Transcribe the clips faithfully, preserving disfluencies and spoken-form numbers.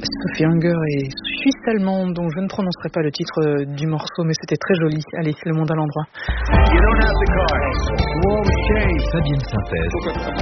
Sophie Hunger est suisse-allemande, donc je ne prononcerai pas le titre du morceau, mais c'était très joli. Allez, Le Monde à l'endroit. Fabienne Synthèse.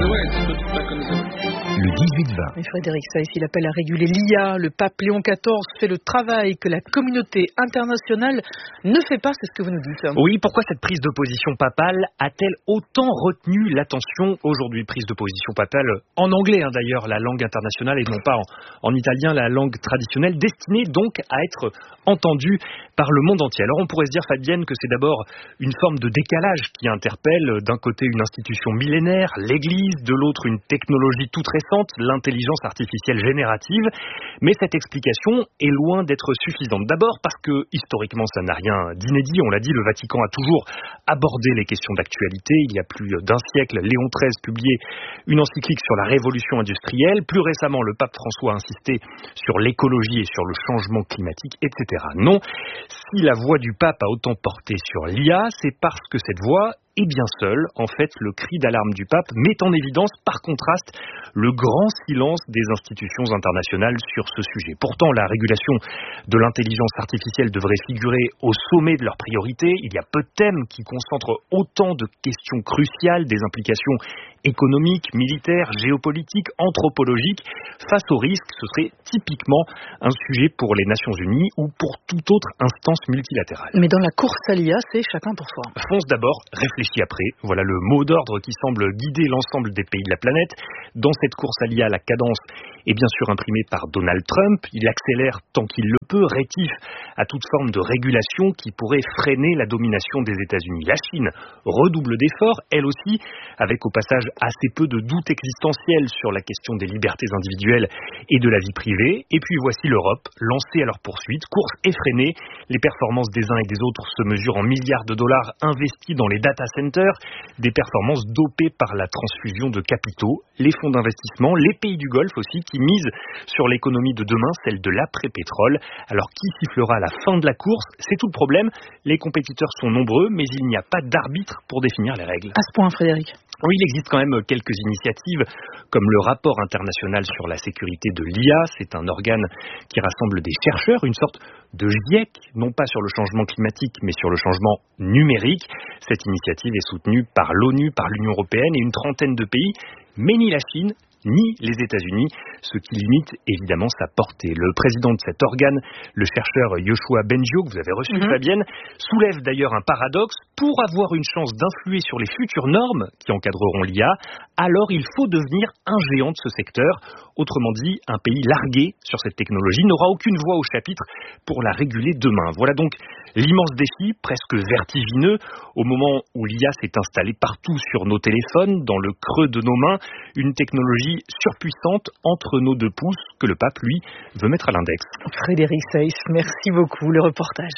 Le dix-huit vingt. Et Frédéric Seyss, il appelle à réguler l'I A. Le pape Léon quatorze fait le travail que la communauté internationale ne fait pas, c'est ce que vous nous dites. Oui, pourquoi cette prise de position papale a-t-elle autant retenu l'attention aujourd'hui? Prise de position papale en anglais, hein, d'ailleurs, la langue internationale, et non pas en, en italien, la langue traditionnelle, destinée donc à être entendue par le monde entier. Alors on pourrait se dire, Fabienne, que c'est d'abord une forme de décalage qui interpelle d'un côté une institution millénaire, l'Église, de l'autre une technologie toute récente, l'intelligence artificielle générative, mais cette explication est loin d'être suffisante. D'abord parce que, historiquement, ça n'a rien d'inédit. On l'a dit, le Vatican a toujours abordé les questions d'actualité. Il y a plus d'un siècle, Léon treize publiait une encyclique sur la révolution industrielle. Plus récemment, le pape François a insisté sur l'écologie et sur le changement climatique, et cetera. Non, si la voix du pape a autant porté sur l'I A, c'est parce que cette voix est bien seule. En fait, le cri d'alarme du pape met en évidence, par contraste, le grand silence des institutions internationales sur ce sujet. Pourtant, la régulation de l'intelligence artificielle devrait figurer au sommet de leurs priorités. Il y a peu de thèmes qui concentrent autant de questions cruciales, des implications économiques, militaires, géopolitiques, anthropologiques. Face au risque, ce serait typiquement un sujet pour les Nations Unies ou pour toute autre instance multilatérale. Mais dans la course à l'I A, c'est chacun pour soi. Fonce d'abord, réfléchis après. Voilà le mot d'ordre qui semble guider l'ensemble des pays de la planète. Dans cette course à l'I A, la cadence est bien sûr imprimée par Donald Trump. Il accélère tant qu'il le peut, rétif à toute forme de régulation qui pourrait freiner la domination des États-Unis. La Chine redouble d'efforts, elle aussi, avec au passage assez peu de doutes existentiels sur la question des libertés individuelles et de la vie privée. Et puis voici l'Europe, lancée à leur poursuite, course effrénée. Les performances des uns et des autres se mesurent en milliards de dollars investis dans les data centers, des performances dopées par la transfusion de capitaux, les fonds d'investissement, les pays du Golfe aussi, qui misent sur l'économie de demain, celle de l'après-pétrole. Alors qui sifflera la fin de la course? C'est tout le problème. Les compétiteurs sont nombreux, mais il n'y a pas d'arbitre pour définir les règles. À ce point, Frédéric. Oui, il existe quand même quelques initiatives, comme le rapport international sur la sécurité de l'I A. C'est un organe qui rassemble des chercheurs, une sorte de GIEC, non pas sur le changement climatique, mais sur le changement numérique. Cette initiative est soutenue par l'ONU, par l'Union européenne et une trentaine de pays, mais ni la Chine, ni les États-Unis, ce qui limite évidemment sa portée. Le président de cet organe, le chercheur Yoshua Bengio, que vous avez reçu, mm-hmm. Fabienne, soulève d'ailleurs un paradoxe. Pour avoir une chance d'influer sur les futures normes qui encadreront l'I A, alors il faut devenir un géant de ce secteur. Autrement dit, un pays largué sur cette technologie n'aura aucune voix au chapitre pour la réguler demain. Voilà donc l'immense défi, presque vertigineux, au moment où l'I A s'est installée partout sur nos téléphones, dans le creux de nos mains, une technologie surpuissante entre nos deux pouces que le pape, lui, veut mettre à l'index. Frédéric Seyss, merci beaucoup. Le reportage.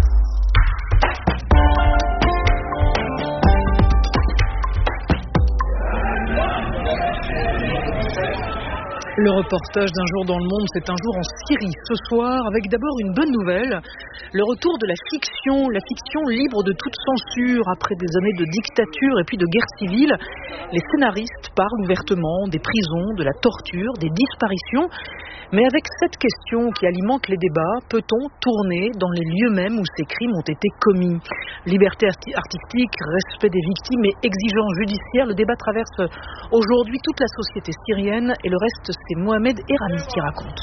Le reportage d'un jour dans le monde, c'est un jour en Syrie ce soir, avec d'abord une bonne nouvelle, le retour de la fiction, la fiction libre de toute censure après des années de dictature et puis de guerre civile. Les scénaristes parlent ouvertement des prisons, de la torture, des disparitions, mais avec cette question qui alimente les débats, peut-on tourner dans les lieux mêmes où ces crimes ont été commis? Liberté artistique, respect des victimes et exigence judiciaire, le débat traverse aujourd'hui toute la société syrienne et le reste, c'est Mohamed Erami qui raconte.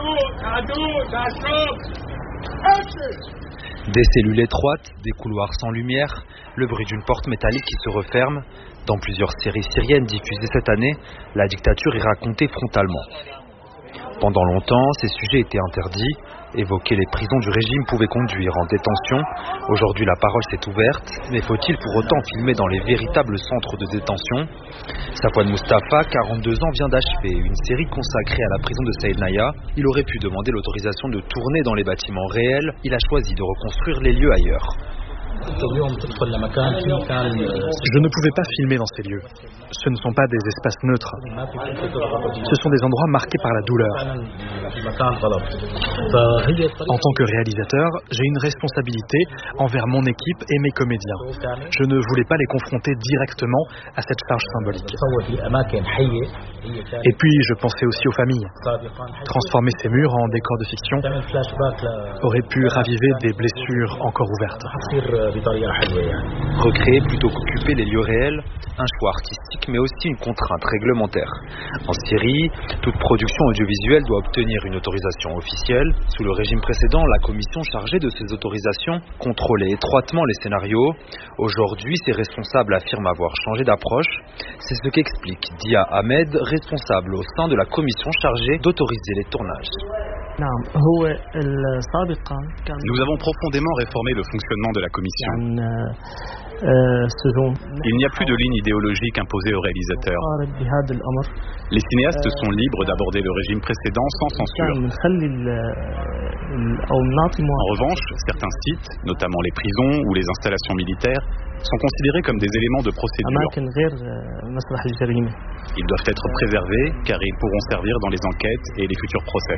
Des cellules étroites, des couloirs sans lumière, le bruit d'une porte métallique qui se referme. Dans plusieurs séries syriennes diffusées cette année, la dictature est racontée frontalement. Pendant longtemps, ces sujets étaient interdits. Évoquer les prisons du régime pouvait conduire en détention. Aujourd'hui, la parole s'est ouverte, mais faut-il pour autant filmer dans les véritables centres de détention? Safwan Mustafa, quarante-deux ans, vient d'achever une série consacrée à la prison de Saïd Naya. Il aurait pu demander l'autorisation de tourner dans les bâtiments réels. Il a choisi de reconstruire les lieux ailleurs. Je ne pouvais pas filmer dans ces lieux. Ce ne sont pas des espaces neutres. Ce sont des endroits marqués par la douleur. En tant que réalisateur, j'ai une responsabilité envers mon équipe et mes comédiens. Je ne voulais pas les confronter directement à cette charge symbolique. Et puis, je pensais aussi aux familles. Transformer ces murs en décors de fiction aurait pu raviver des blessures encore ouvertes. Recréer plutôt qu'occuper les lieux réels, un choix artistique mais aussi une contrainte réglementaire. En Syrie, toute production audiovisuelle doit obtenir une autorisation officielle. Sous le régime précédent, la commission chargée de ces autorisations contrôlait étroitement les scénarios. Aujourd'hui, ces responsables affirment avoir changé d'approche. C'est ce qu'explique Dia Ahmed, responsable au sein de la commission chargée d'autoriser les tournages. Nous avons profondément réformé le fonctionnement de la commission. Il n'y a plus de ligne idéologique imposée aux réalisateurs. Les cinéastes sont libres d'aborder le régime précédent sans censure. En revanche, certains sites, notamment les prisons ou les installations militaires, sont considérés comme des éléments de procédure. Ils doivent être préservés car ils pourront servir dans les enquêtes et les futurs procès.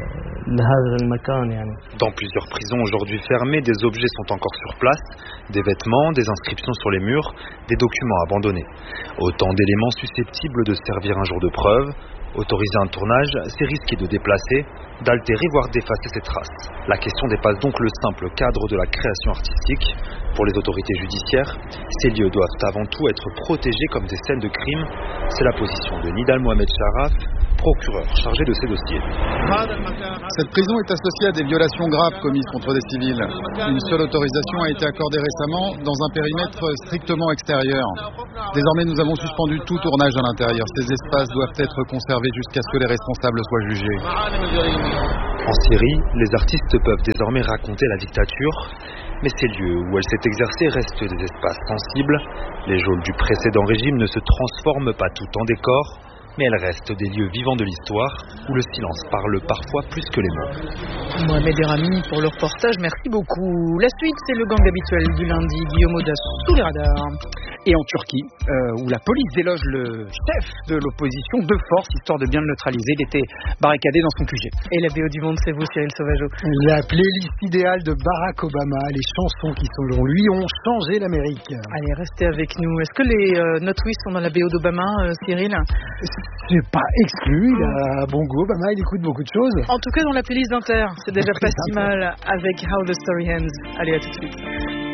Dans plusieurs prisons aujourd'hui fermées, des objets sont encore sur place, des vêtements, des inscriptions sur les murs, des documents abandonnés. Autant d'éléments susceptibles de servir un jour de preuve. Autoriser un tournage, c'est risquer de déplacer, d'altérer, voire d'effacer ses traces. La question dépasse donc le simple cadre de la création artistique. Pour les autorités judiciaires, ces lieux doivent avant tout être protégés comme des scènes de crime. C'est la position de Nidal Mohamed Sharaf, procureur chargé de ces dossiers. Cette prison est associée à des violations graves commises contre des civils. Une seule autorisation a été accordée récemment dans un périmètre strictement extérieur. Désormais, nous avons suspendu tout tournage à l'intérieur. Ces espaces doivent être conservés jusqu'à ce que les responsables soient jugés. En Syrie, les artistes peuvent désormais raconter la dictature, mais ces lieux où elle s'est exercée restent des espaces sensibles. Les geôles du précédent régime ne se transforment pas tout en décor, mais elles restent des lieux vivants de l'histoire où le silence parle parfois plus que les mots. Mohamed Erami pour le reportage, merci beaucoup. La suite, c'est le gang habituel du lundi, Guillaume Audas sous les radars. Et en Turquie, euh, où la police déloge le chef de l'opposition de force, histoire de bien le neutraliser. Il était barricadé dans son Q G. Et la B O du monde, c'est vous, Cyril Sauvageau. La playlist idéale de Barack Obama, les chansons qui, selon lui, ont changé l'Amérique. Allez, restez avec nous. Est-ce que les euh, Not We sont dans la B O d'Obama, euh, Cyril? C'est pas exclu, il a bon goût, Obama, il écoute beaucoup de choses. En tout cas, dans la playlist d'Inter, c'est déjà pas si mal avec How the Story Ends. Allez, à tout de suite.